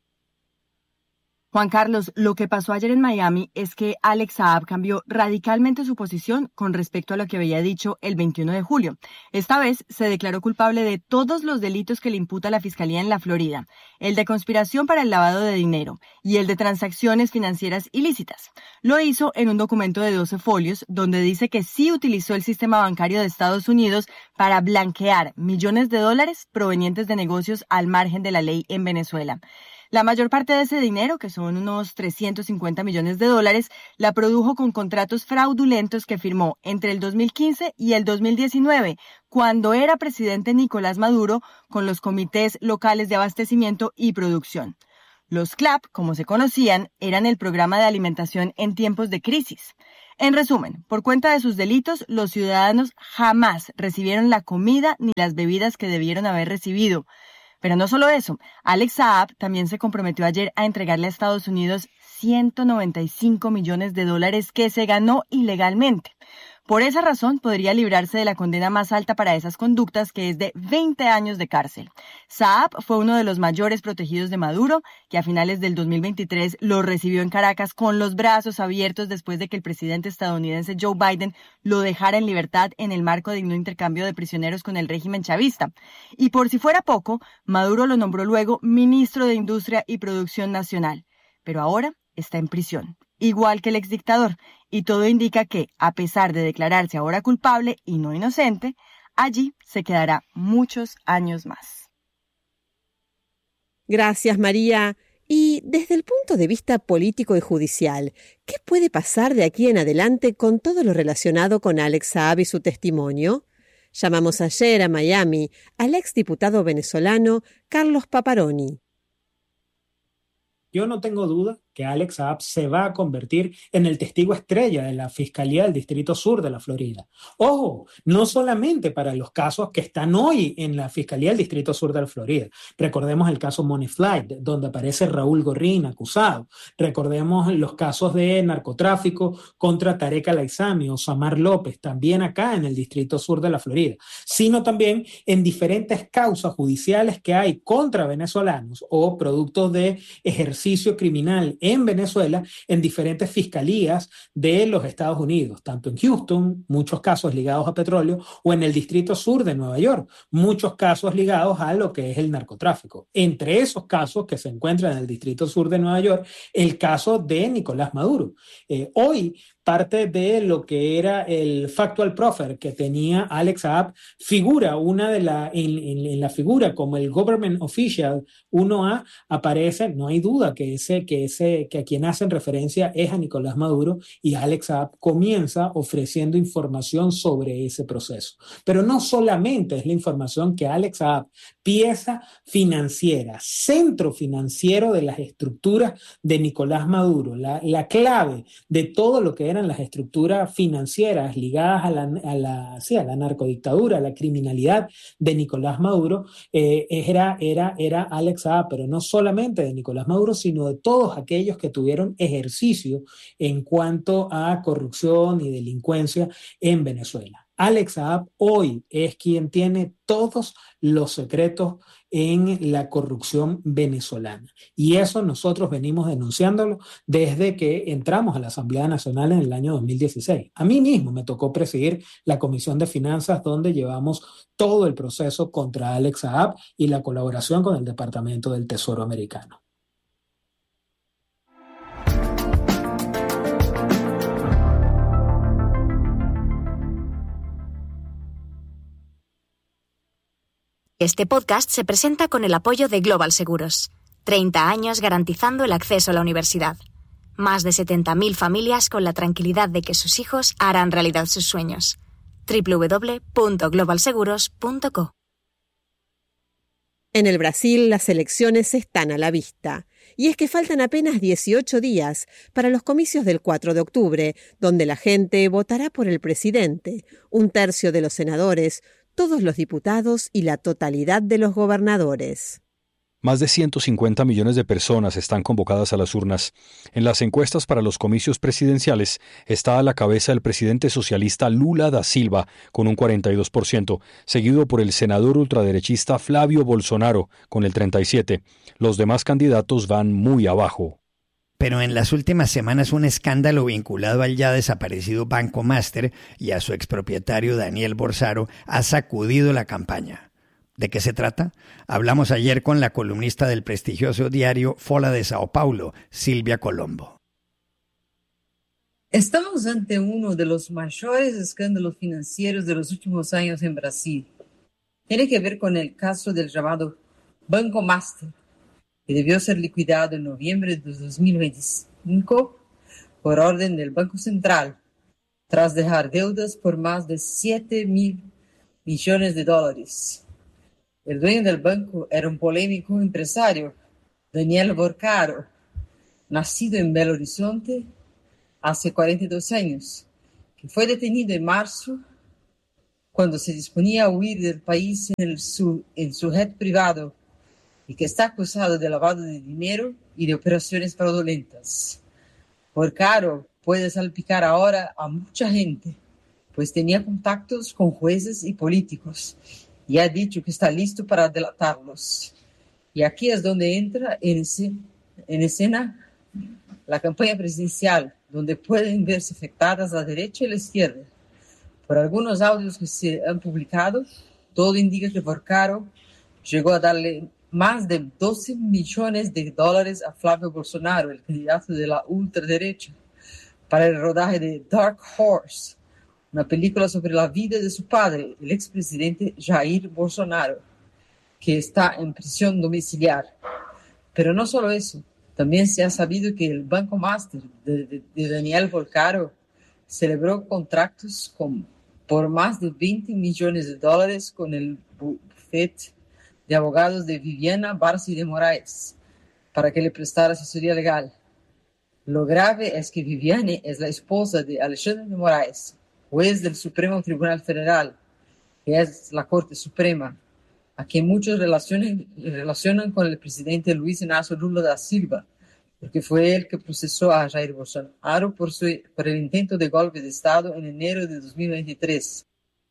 Juan Carlos, lo que pasó ayer en Miami es que Alex Saab cambió radicalmente su posición con respecto a lo que había dicho el veintiuno de julio. Esta vez se declaró culpable de todos los delitos que le imputa la Fiscalía en la Florida, el de conspiración para el lavado de dinero y el de transacciones financieras ilícitas. Lo hizo en un documento de doce folios donde dice que sí utilizó el sistema bancario de Estados Unidos para blanquear millones de dólares provenientes de negocios al margen de la ley en Venezuela. La mayor parte de ese dinero, que son unos trescientos cincuenta millones de dólares, la produjo con contratos fraudulentos que firmó entre el dos mil quince y el dos mil diecinueve, cuando era presidente Nicolás Maduro, con los comités locales de abastecimiento y producción. Los C L A P, como se conocían, eran el programa de alimentación en tiempos de crisis. En resumen, por cuenta de sus delitos, los ciudadanos jamás recibieron la comida ni las bebidas que debieron haber recibido. Pero no solo eso, Alex Saab también se comprometió ayer a entregarle a Estados Unidos ciento noventa y cinco millones de dólares que se ganó ilegalmente. Por esa razón, podría librarse de la condena más alta para esas conductas, que es de veinte años de cárcel. Saab fue uno de los mayores protegidos de Maduro, que a finales del dos mil veintitrés lo recibió en Caracas con los brazos abiertos después de que el presidente estadounidense Joe Biden lo dejara en libertad en el marco de un intercambio de prisioneros con el régimen chavista. Y por si fuera poco, Maduro lo nombró luego ministro de Industria y Producción Nacional. Pero ahora está en prisión, igual que el exdictador, y todo indica que, a pesar de declararse ahora culpable y no inocente, allí se quedará muchos años más. Gracias, María. Y desde el punto de vista político y judicial, ¿qué puede pasar de aquí en adelante con todo lo relacionado con Alex Saab y su testimonio? Llamamos ayer a Miami al exdiputado venezolano Carlos Paparoni. Yo no tengo duda que Alex Saab se va a convertir en el testigo estrella de la Fiscalía del Distrito Sur de la Florida. Ojo, no solamente para los casos que están hoy en la Fiscalía del Distrito Sur de la Florida. Recordemos el caso Money Flight, donde aparece Raúl Gorrín acusado. Recordemos los casos de narcotráfico contra Tarek Al-Aizami o Samar López, también acá en el Distrito Sur de la Florida, sino también en diferentes causas judiciales que hay contra venezolanos o productos de ejercicio criminal en Venezuela en diferentes fiscalías de los Estados Unidos, tanto en Houston, muchos casos ligados a petróleo, o en el Distrito Sur de Nueva York, muchos casos ligados a lo que es el narcotráfico. Entre esos casos que se encuentran en el Distrito Sur de Nueva York, el caso de Nicolás Maduro. Eh, hoy, parte de lo que era el factual proffer que tenía Alex Saab figura una de la en, en, en la figura como el government official uno A aparece, no hay duda que ese que ese que a quien hacen referencia es a Nicolás Maduro, y Alex Saab comienza ofreciendo información sobre ese proceso. Pero no solamente es la información que Alex Saab, pieza financiera, centro financiero de las estructuras de Nicolás Maduro, la, la clave de todo lo que eran las estructuras financieras ligadas a la, a la, sí, a la narcodictadura, a la criminalidad de Nicolás Maduro, eh, era, era, era Alex Saab, pero no solamente de Nicolás Maduro, sino de todos aquellos que tuvieron ejercicio en cuanto a corrupción y delincuencia en Venezuela. Alex Saab hoy es quien tiene todos los secretos en la corrupción venezolana. Y eso nosotros venimos denunciándolo desde que entramos a la Asamblea Nacional en el año dos mil dieciséis. A mí mismo me tocó presidir la Comisión de Finanzas, donde llevamos todo el proceso contra Alex Saab y la colaboración con el Departamento del Tesoro americano. Este podcast se presenta con el apoyo de Global Seguros. treinta años garantizando el acceso a la universidad. Más de setenta mil familias con la tranquilidad de que sus hijos harán realidad sus sueños. doble u doble u doble u punto global seguros punto co. En el Brasil, las elecciones están a la vista. Y es que faltan apenas dieciocho días para los comicios del cuatro de octubre, donde la gente votará por el presidente, un tercio de los senadores, todos los diputados y la totalidad de los gobernadores. Más de ciento cincuenta millones de personas están convocadas a las urnas. En las encuestas para los comicios presidenciales está a la cabeza el presidente socialista Lula da Silva con un cuarenta y dos por ciento, seguido por el senador ultraderechista Flavio Bolsonaro con el treinta y siete por ciento. Los demás candidatos van muy abajo. Pero en las últimas semanas un escándalo vinculado al ya desaparecido Banco Master y a su expropietario Daniel Borsaro ha sacudido la campaña. ¿De qué se trata? Hablamos ayer con la columnista del prestigioso diario Folha de Sao Paulo, Silvia Colombo. Estamos ante uno de los mayores escándalos financieros de los últimos años en Brasil. Tiene que ver con el caso del llamado Banco Master. que debió ser liquidado en noviembre de dos mil veinticinco por orden del Banco Central, tras dejar deudas por más de siete mil millones de dólares. El dueño del banco era un polémico empresario, Daniel Borcaro, nacido en Belo Horizonte hace cuarenta y dos años, que fue detenido en marzo cuando se disponía a huir del país en, el su, en su jet privado y que está acusado de lavado de dinero y de operaciones fraudulentas. Borcaro puede salpicar ahora a mucha gente, pues tenía contactos con jueces y políticos y ha dicho que está listo para delatarlos. Y aquí es donde entra en, ese, en escena la campaña presidencial, donde pueden verse afectadas la derecha y la izquierda. Por algunos audios que se han publicado, todo indica que Borcaro llegó a darle más de doce millones de dólares a Flávio Bolsonaro, el candidato de la ultraderecha, para el rodaje de Dark Horse, una película sobre la vida de su padre, el expresidente Jair Bolsonaro, que está en prisión domiciliar. Pero no solo eso, también se ha sabido que el Banco Master de, de, de Daniel Borcaro celebró contratos con, por más de veinte millones de dólares con el bufete de abogados de Viviana Barsi de Moraes para que le prestara asesoría legal. Lo grave es que Viviane es la esposa de Alexandre de Moraes, juez del Supremo Tribunal Federal, que es la Corte Suprema, a quien muchos relacionan, relacionan con el presidente Luis Inácio Lula da Silva, porque fue él que procesó a Jair Bolsonaro por, su, por el intento de golpe de Estado en enero de dos mil veintitrés.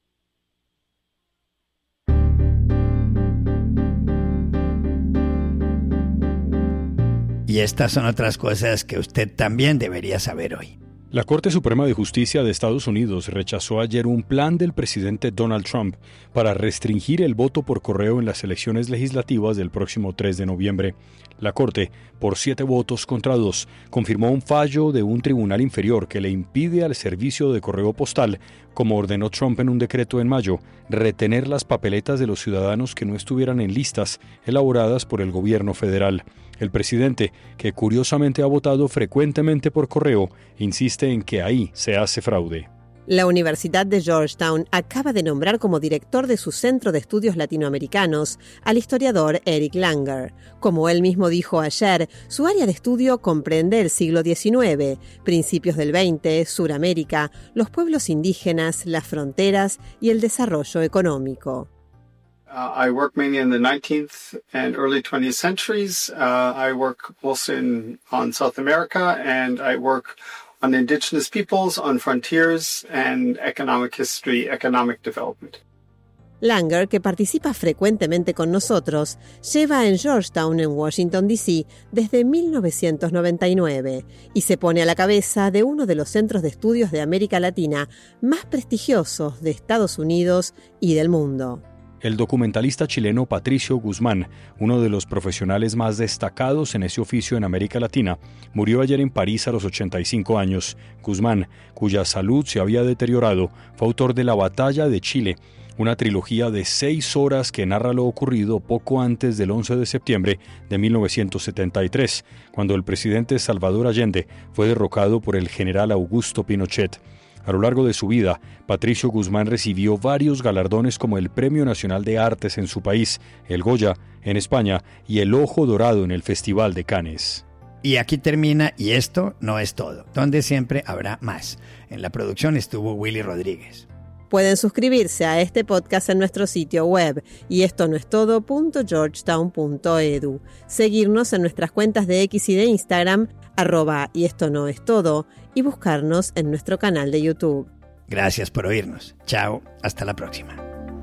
Y estas son otras cosas que usted también debería saber hoy. La Corte Suprema de Justicia de Estados Unidos rechazó ayer un plan del presidente Donald Trump para restringir el voto por correo en las elecciones legislativas del próximo tres de noviembre. La Corte, por siete votos contra dos, confirmó un fallo de un tribunal inferior que le impide al servicio de correo postal, como ordenó Trump en un decreto en mayo, retener las papeletas de los ciudadanos que no estuvieran en listas elaboradas por el gobierno federal. El presidente, que curiosamente ha votado frecuentemente por correo, insiste en que ahí se hace fraude. La Universidad de Georgetown acaba de nombrar como director de su Centro de Estudios Latinoamericanos al historiador Eric Langer. Como él mismo dijo ayer, su área de estudio comprende el siglo diecinueve, principios del veinte, Suramérica, los pueblos indígenas, las fronteras y el desarrollo económico. Uh, I work mainly in the nineteenth and early twentieth centuries. Uh, I work also in, on South America, and I work on indigenous peoples, on frontiers, and economic history, economic development. Langer, que participa frecuentemente con nosotros, lleva en Georgetown, en Washington, D C, desde mil novecientos noventa y nueve y se pone a la cabeza de uno de los centros de estudios de América Latina más prestigiosos de Estados Unidos y del mundo. El documentalista chileno Patricio Guzmán, uno de los profesionales más destacados en ese oficio en América Latina, murió ayer en París a los ochenta y cinco años. Guzmán, cuya salud se había deteriorado, fue autor de La Batalla de Chile, una trilogía de seis horas que narra lo ocurrido poco antes del once de septiembre de mil novecientos setenta y tres, cuando el presidente Salvador Allende fue derrocado por el general Augusto Pinochet. A lo largo de su vida, Patricio Guzmán recibió varios galardones como el Premio Nacional de Artes en su país, el Goya en España y el Ojo Dorado en el Festival de Cannes. Y aquí termina Y esto no es todo, donde siempre habrá más. En la producción estuvo Willy Rodríguez. Pueden suscribirse a este podcast en nuestro sitio web y esto no es todo punto georgetown punto edu. Seguirnos en nuestras cuentas de X y de Instagram, arroba y esto no es todo, y buscarnos en nuestro canal de YouTube. Gracias por oírnos. Chao, hasta la próxima.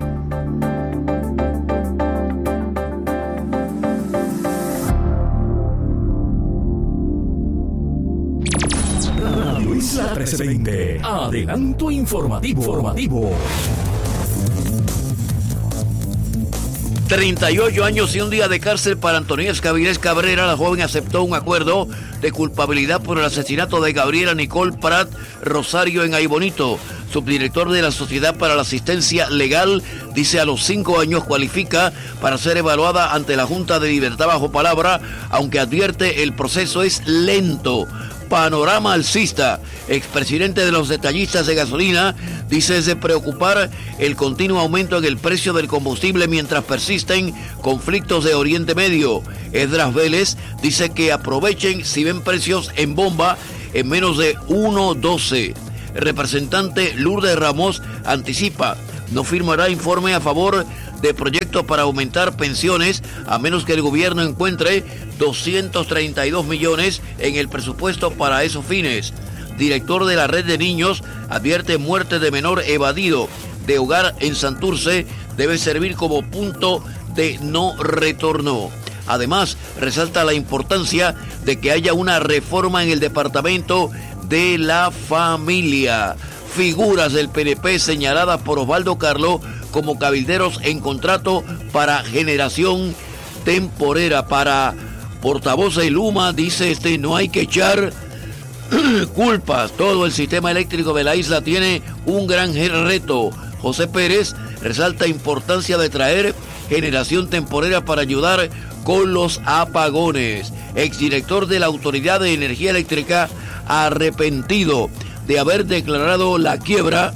Radio Isla trece veinte, adelanto informativo. informativo. treinta y ocho años y un día de cárcel para Antonieta Gavilés Cabrera. La joven aceptó un acuerdo de culpabilidad por el asesinato de Gabriela Nicole Prat Rosario en Aibonito. subdirector de la Sociedad para la Asistencia Legal, dice a los cinco años cualifica para ser evaluada ante la Junta de Libertad bajo palabra, aunque advierte el proceso es lento. Panorama Alcista, expresidente de los detallistas de gasolina, dice es de preocupar el continuo aumento en el precio del combustible mientras persisten conflictos de Oriente Medio. Esdras Vélez dice que aprovechen si ven precios en bomba en menos de uno doce. El representante Lourdes Ramos anticipa, no firmará informe a favor de proyectos para aumentar pensiones a menos que el gobierno encuentre doscientos treinta y dos millones en el presupuesto para esos fines. Director de la Red de Niños advierte muerte de menor evadido de hogar en Santurce debe servir como punto de no retorno. Además, resalta la importancia de que haya una reforma en el departamento de la familia. Figuras del P N P señaladas por Osvaldo Carlo como cabilderos en contrato para generación temporera. Para portavoz de Luma, dice este, no hay que echar culpas. Todo el sistema eléctrico de la isla tiene un gran reto. José Pérez resalta importancia de traer generación temporera para ayudar con los apagones. Exdirector de la Autoridad de Energía Eléctrica, arrepentido de haber declarado la quiebra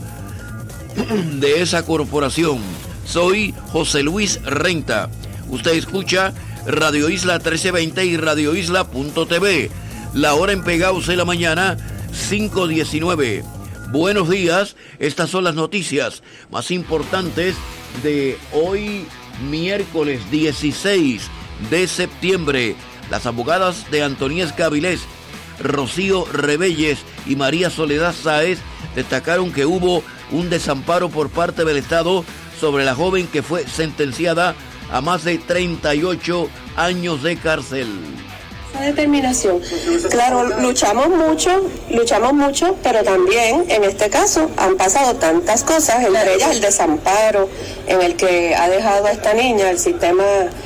de esa corporación. Soy José Luis Renta. Usted escucha Radio Isla trece veinte y Radio Isla punto t v. La hora en Pegaos de la mañana, cinco diecinueve. Buenos días, estas son las noticias más importantes de hoy, miércoles dieciséis de septiembre. Las abogadas de Antoniesca Avilés, Rocío Rebelles y María Soledad Sáez destacaron que hubo un desamparo por parte del Estado sobre la joven que fue sentenciada a más de treinta y ocho años de cárcel. Determinación. Claro, luchamos mucho, luchamos mucho, pero también en este caso han pasado tantas cosas, entre ellas el desamparo en el que ha dejado a esta niña el sistema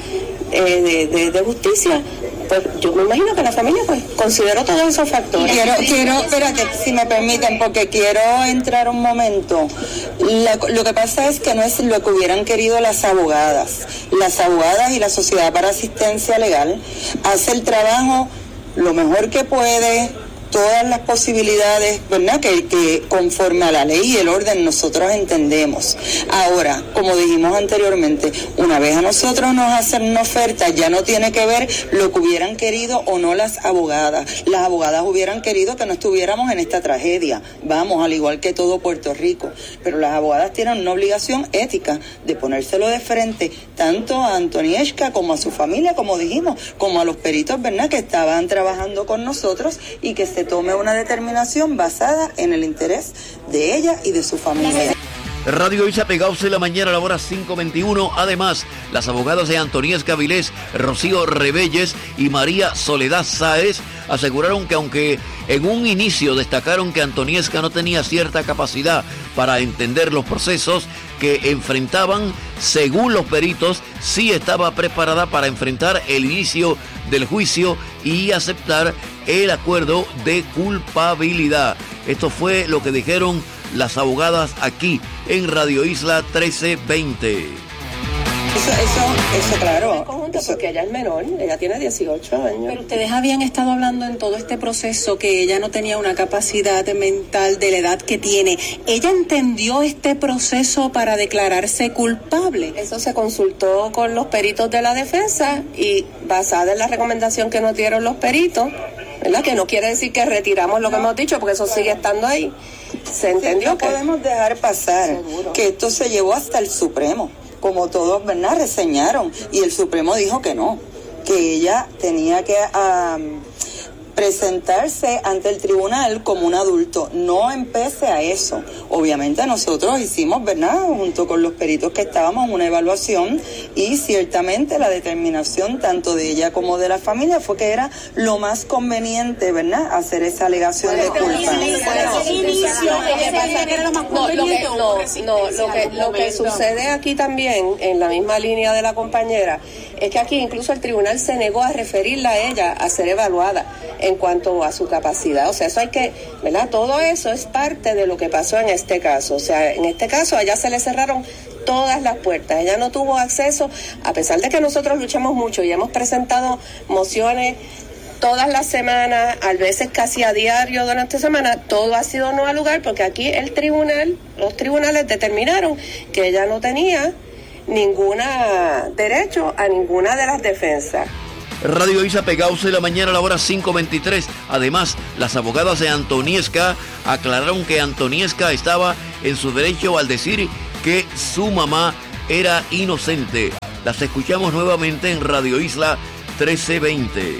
eh, de, de, de justicia. Pues yo me imagino que la familia pues consideró todos esos factores. Quiero, quiero, espérate, si me permiten, porque quiero entrar un momento. La, lo que pasa es que no es lo que hubieran querido las abogadas. Las abogadas y la Sociedad para Asistencia Legal hace el trabajo lo mejor que puede, todas las posibilidades, ¿verdad?, que, que conforme a la ley y el orden nosotros entendemos. Ahora, como dijimos anteriormente, una vez a nosotros nos hacen una oferta, ya no tiene que ver lo que hubieran querido o no las abogadas. Las abogadas hubieran querido que no estuviéramos en esta tragedia, vamos, al igual que todo Puerto Rico, pero las abogadas tienen una obligación ética de ponérselo de frente, tanto a Antoniesca como a su familia, como dijimos, como a los peritos, ¿verdad?, que estaban trabajando con nosotros, y que se tome una determinación basada en el interés de ella y de su familia. Radio Isla Pegaos de la mañana a la hora cinco veintiuno. Además, las abogadas de Antoniesca Avilés, Rocío Rebelles y María Soledad Sáez aseguraron que aunque en un inicio destacaron que Antoniesca no tenía cierta capacidad para entender los procesos que enfrentaban, según los peritos, sí estaba preparada para enfrentar el inicio del juicio y aceptar el acuerdo de culpabilidad. Esto fue lo que dijeron las abogadas aquí en Radio Isla trece veinte. Eso, eso, eso, claro. Conjunto, porque ella es menor, ella tiene dieciocho años. Pero ustedes habían estado hablando en todo este proceso que ella no tenía una capacidad mental de la edad que tiene. ¿Ella entendió este proceso para declararse culpable? Eso se consultó con los peritos de la defensa y basada en la recomendación que nos dieron los peritos, ¿verdad?, que no quiere decir que retiramos lo que hemos dicho, porque eso sigue estando ahí, se entendió sí, no que... No podemos dejar pasar Seguro. que esto se llevó hasta el Supremo, como todos, ¿verdad?, reseñaron, y el Supremo dijo que no, que ella tenía que um, presentarse ante el tribunal como un adulto, no empece a eso. Obviamente nosotros hicimos, ¿verdad?, junto con los peritos que estábamos, una evaluación y ciertamente la determinación tanto de ella como de la familia fue que era lo más conveniente, ¿verdad?, hacer esa alegación de culpa. No, lo que, no, no, lo que, lo que sucede aquí también, en la misma línea de la compañera, es que aquí incluso el tribunal se negó a referirla a ella a ser evaluada en cuanto a su capacidad. O sea, eso hay que, ¿verdad? Todo eso es parte de lo que pasó en este caso. O sea, en este caso a ella se le cerraron todas las puertas. Ella no tuvo acceso, a pesar de que nosotros luchamos mucho y hemos presentado mociones todas las semanas, a veces casi a diario durante la semana, todo ha sido no al lugar, porque aquí el tribunal, los tribunales determinaron que ella no tenía ningún derecho a ninguna de las defensas. Radio Isa pegados en la mañana a la hora cinco veintitrés. Además, las abogadas de Antoniesca aclararon que Antoniesca estaba en su derecho al decir que su mamá era inocente. Las escuchamos nuevamente en Radio Isla trece veinte.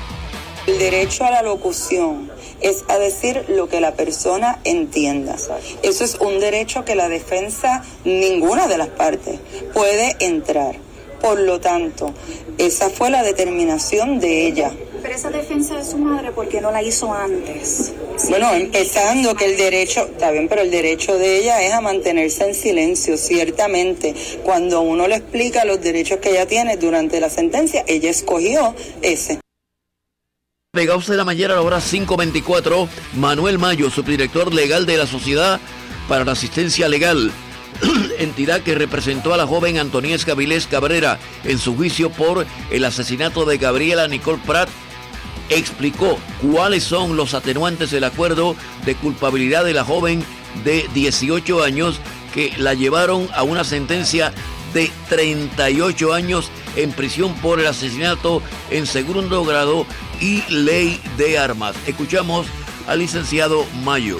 El derecho a la locución es a decir lo que la persona entienda. Eso es un derecho que la defensa, ninguna de las partes, puede entrar. Por lo tanto, esa fue la determinación de ella. Pero esa defensa de su madre, ¿por qué no la hizo antes? Bueno, empezando que el derecho, está bien, pero el derecho de ella es a mantenerse en silencio, ciertamente. Cuando uno le explica los derechos que ella tiene durante la sentencia, ella escogió ese. Pegados de la mañana a la hora cinco veinticuatro, Manuel Mayo, subdirector legal de la Sociedad para la Asistencia Legal, entidad que representó a la joven Antoniesca Vilés Cabrera en su juicio por el asesinato de Gabriela Nicole Prat, explicó cuáles son los atenuantes del acuerdo de culpabilidad de la joven de dieciocho años que la llevaron a una sentencia de treinta y ocho años en prisión por el asesinato en segundo grado y ley de armas. Escuchamos al licenciado Mayo.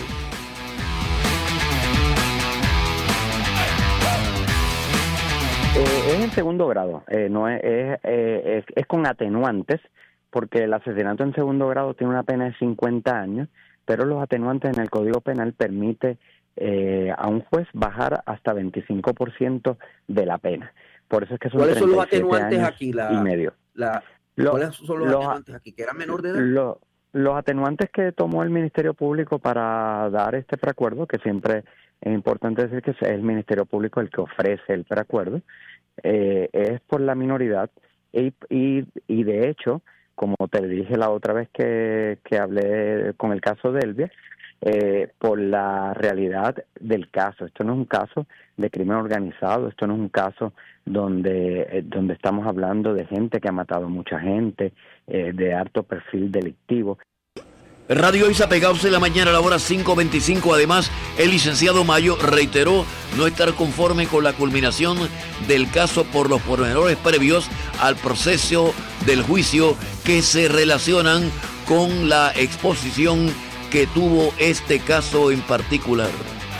Eh, es en segundo grado, eh, no es, es, eh, es, es con atenuantes, porque el asesinato en segundo grado tiene una pena de cincuenta años, pero los atenuantes en el Código Penal permite eh, a un juez bajar hasta veinticinco por ciento de la pena. Por eso es que son ¿Cuáles son los atenuantes años aquí? La, y medio. La, Lo, ¿Cuáles son los, los atenuantes aquí? ¿Que era menor de edad? Lo, los atenuantes que tomó el Ministerio Público para dar este preacuerdo, que siempre es importante decir que es el Ministerio Público el que ofrece el preacuerdo, eh, es por la minoridad y, y, y de hecho, como te dije la otra vez que, que hablé con el caso de Elvia, eh, por la realidad del caso. Esto no es un caso de crimen organizado, esto no es un caso donde, eh, donde estamos hablando de gente que ha matado a mucha gente, eh, de alto perfil delictivo. Radio Isa pegados en la mañana a la hora cinco veinticinco. Además, el licenciado Mayo reiteró no estar conforme con la culminación del caso por los pormenores previos al proceso del juicio que se relacionan con la exposición que tuvo este caso en particular.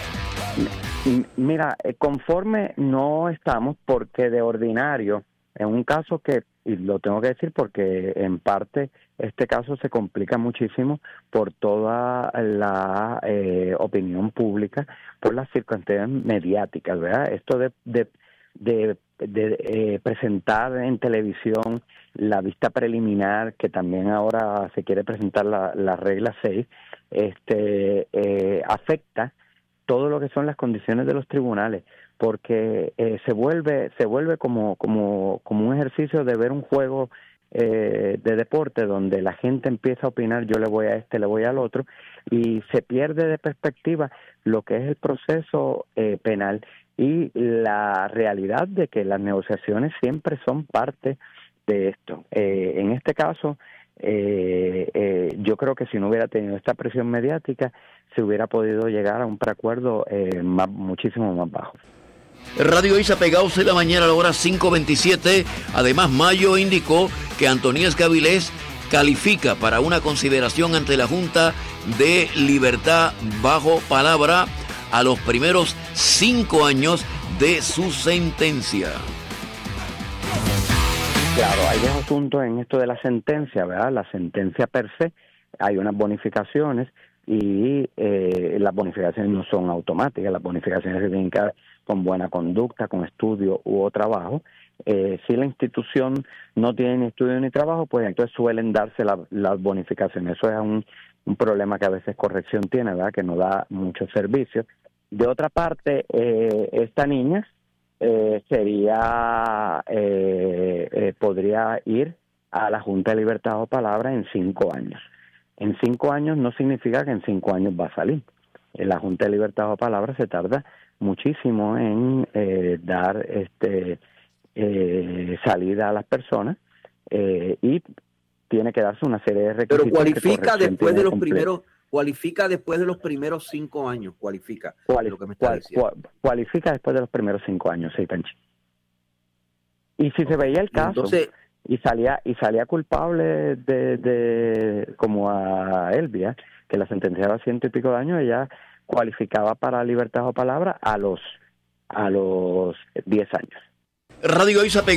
Mira, conforme no estamos, porque de ordinario, en un caso que, y lo tengo que decir porque en parte este caso se complica muchísimo por toda la eh, opinión pública, por las circunstancias mediáticas, ¿verdad? Esto de, de, de, de eh, presentar en televisión la vista preliminar, que también ahora se quiere presentar la, la regla seis, este, eh, afecta todo lo que son las condiciones de los tribunales, porque eh, se vuelve se vuelve como como como un ejercicio de ver un juego eh, de deporte donde la gente empieza a opinar, yo le voy a este, le voy al otro, y se pierde de perspectiva lo que es el proceso eh, penal y la realidad de que las negociaciones siempre son parte de esto. Eh, en este caso, Eh, eh, yo creo que si no hubiera tenido esta presión mediática se hubiera podido llegar a un preacuerdo eh, más, muchísimo más bajo. Radio Isa pegados en la mañana a la hora cinco veintisiete. Además, Mayo indicó que Antoniesca Vilés califica para una consideración ante la Junta de Libertad bajo palabra a los primeros cinco años de su sentencia. Claro, hay dos asuntos en esto de la sentencia, ¿verdad? La sentencia per se, hay unas bonificaciones y eh, las bonificaciones no son automáticas, las bonificaciones se tienen que dar con buena conducta, con estudio u trabajo. Eh, si la institución no tiene ni estudio ni trabajo, pues entonces suelen darse la, las bonificaciones. Eso es un, un problema que a veces corrección tiene, ¿verdad? Que no da muchos servicios. De otra parte, eh, esta niña eh, sería eh, eh, podría ir a la Junta de Libertad o Palabra en cinco años. En cinco años no significa que en cinco años va a salir. En la Junta de Libertad o Palabra se tarda muchísimo en eh, dar este eh, salida a las personas eh, y tiene que darse una serie de requisitos. Pero cualifica después de los cumplir. primeros, cualifica después de los primeros cinco años, cualifica. Cuali- lo que me está cual- diciendo. cual- cualifica después de los primeros cinco años, sí, Penchi. Y si se veía el caso Entonces, y salía y salía culpable de, de como a Elvia, que la sentenciaba a ciento y pico de años, ella cualificaba para libertad o palabra a los a los diez años. Radio Isapega